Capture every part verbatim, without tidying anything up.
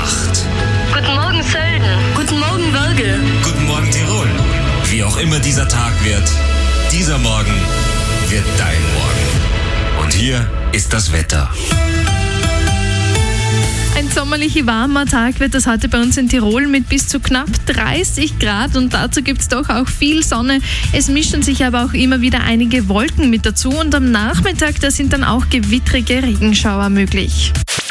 acht. Guten Morgen, Sölden. Guten Morgen, Wörgl. Guten Morgen, Tirol. Wie auch immer dieser Tag wird, dieser Morgen wird dein Morgen. Und hier ist das Wetter. Ein sommerlich warmer Tag wird es heute bei uns in Tirol mit bis zu knapp dreißig Grad und dazu gibt es doch auch viel Sonne. Es mischen sich aber auch immer wieder einige Wolken mit dazu und am Nachmittag, da sind dann auch gewittrige Regenschauer möglich.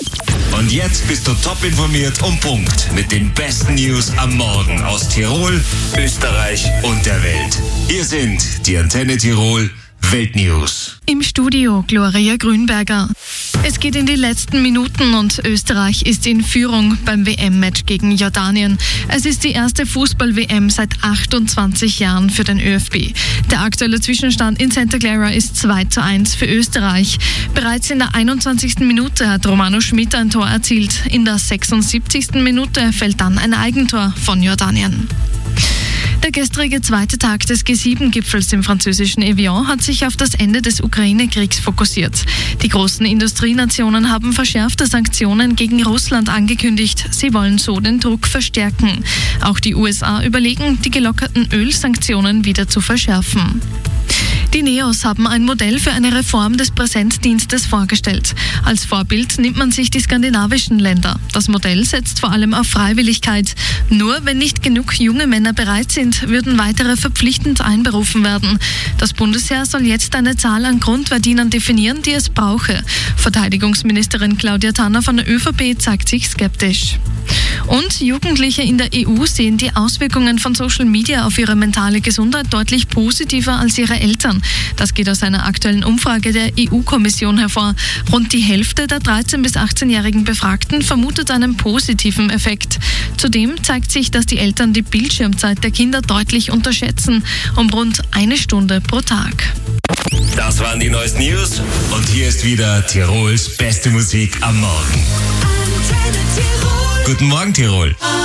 Und jetzt bist du top informiert um Punkt mit den besten News am Morgen aus Tirol, Österreich und der Welt. Hier sind die Antenne Tirol Weltnews. Im Studio Gloria Grünberger. Es geht in die letzten Minuten und Österreich ist in Führung beim W M-Match gegen Jordanien. Es ist die erste Fußball-W M seit achtundzwanzig Jahren für den ÖFB. Der aktuelle Zwischenstand in Santa Clara ist zwei zu eins für Österreich. Bereits in der einundzwanzigsten Minute hat Romano Schmid ein Tor erzielt. In der sechsundsiebzigsten Minute fällt dann ein Eigentor von Jordanien. Der gestrige zweite Tag des G sieben Gipfels im französischen Evian hat sich auf das Ende des Ukraine-Kriegs fokussiert. Die großen Industrienationen haben verschärfte Sanktionen gegen Russland angekündigt. Sie wollen so den Druck verstärken. Auch die U S A überlegen, die gelockerten Ölsanktionen wieder zu verschärfen. Die Neos haben ein Modell für eine Reform des Präsenzdienstes vorgestellt. Als Vorbild nimmt man sich die skandinavischen Länder. Das Modell setzt vor allem auf Freiwilligkeit. Nur wenn nicht genug junge Männer bereit sind, würden weitere verpflichtend einberufen werden. Das Bundesheer soll jetzt eine Zahl an Grundverdienern definieren, die es brauche. Verteidigungsministerin Claudia Tanner von der ÖVP zeigt sich skeptisch. Und Jugendliche in der E U sehen die Auswirkungen von Social Media auf ihre mentale Gesundheit deutlich positiver als ihre Eltern. Das geht aus einer aktuellen Umfrage der E U-Kommission hervor. Rund die Hälfte der dreizehn- bis achtzehnjährigen Befragten vermutet einen positiven Effekt. Zudem zeigt sich, dass die Eltern die Bildschirmzeit der Kinder deutlich unterschätzen, um rund eine Stunde pro Tag. Das waren die neuesten News und hier ist wieder Tirols beste Musik am Morgen. Guten Morgen, Tirol.